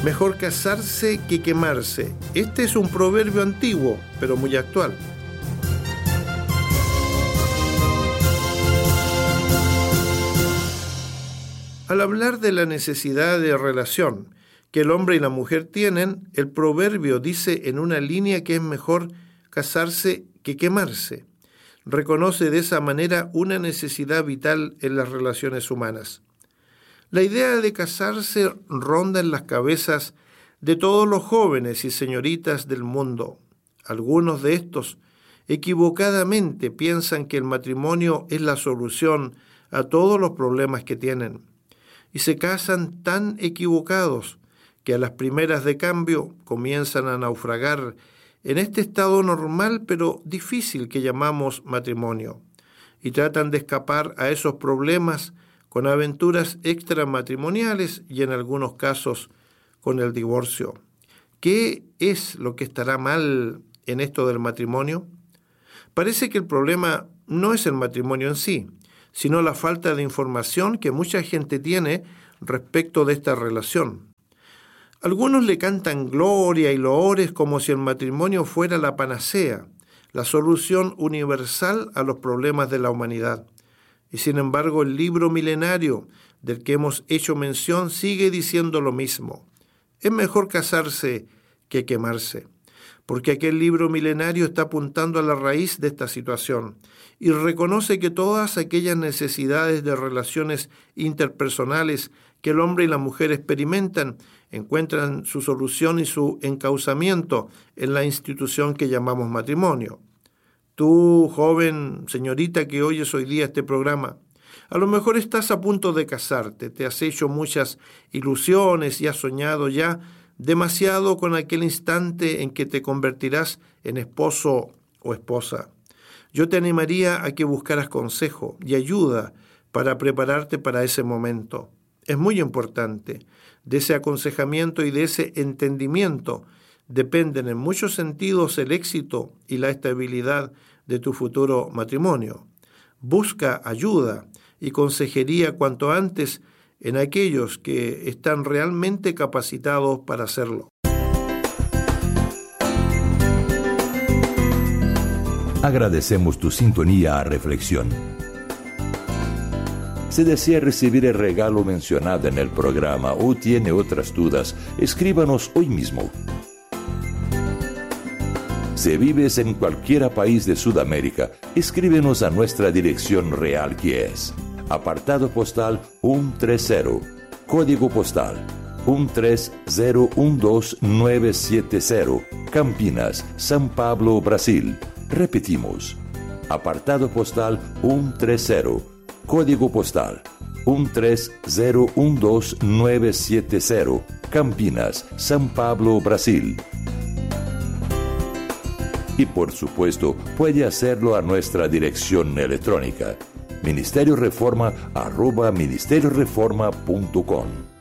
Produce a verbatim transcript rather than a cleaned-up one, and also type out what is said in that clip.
Mejor casarse que quemarse. Este es un proverbio antiguo, pero muy actual. Al hablar de la necesidad de relación que el hombre y la mujer tienen, el proverbio dice en una línea que es mejor casarse que quemarse. Reconoce de esa manera una necesidad vital en las relaciones humanas. La idea de casarse ronda en las cabezas de todos los jóvenes y señoritas del mundo. Algunos de estos equivocadamente piensan que el matrimonio es la solución a todos los problemas que tienen. Y se casan tan equivocados que a las primeras de cambio comienzan a naufragar en este estado normal pero difícil que llamamos matrimonio, y tratan de escapar a esos problemas con aventuras extramatrimoniales y en algunos casos con el divorcio. ¿Qué es lo que estará mal en esto del matrimonio? Parece que el problema no es el matrimonio en sí, sino la falta de información que mucha gente tiene respecto de esta relación. Algunos le cantan gloria y loores como si el matrimonio fuera la panacea, la solución universal a los problemas de la humanidad. Y sin embargo, el libro milenario del que hemos hecho mención sigue diciendo lo mismo. Es mejor casarse que quemarse, porque aquel libro milenario está apuntando a la raíz de esta situación y reconoce que todas aquellas necesidades de relaciones interpersonales que el hombre y la mujer experimentan encuentran su solución y su encauzamiento en la institución que llamamos matrimonio. Tú, joven señorita que oyes hoy día este programa, a lo mejor estás a punto de casarte, te has hecho muchas ilusiones y has soñado ya demasiado con aquel instante en que te convertirás en esposo o esposa. Yo te animaría a que buscaras consejo y ayuda para prepararte para ese momento. Es muy importante. De ese aconsejamiento y de ese entendimiento dependen en muchos sentidos el éxito y la estabilidad de tu futuro matrimonio. Busca ayuda y consejería cuanto antes en aquellos que están realmente capacitados para hacerlo. Agradecemos tu sintonía a Reflexión. Si desea recibir el regalo mencionado en el programa o tiene otras dudas, escríbanos hoy mismo. Si vives en cualquier país de Sudamérica, escríbenos a nuestra dirección real, que es apartado postal ciento treinta, código postal uno tres cero uno dos nueve siete cero, Campinas, São Paulo, Brasil. Repetimos, apartado postal ciento treinta, código postal uno tres cero uno dos nueve siete cero, Campinas, São Paulo, Brasil. Y por supuesto, puede hacerlo a nuestra dirección electrónica, ministerio reforma arroba ministerio reforma punto com.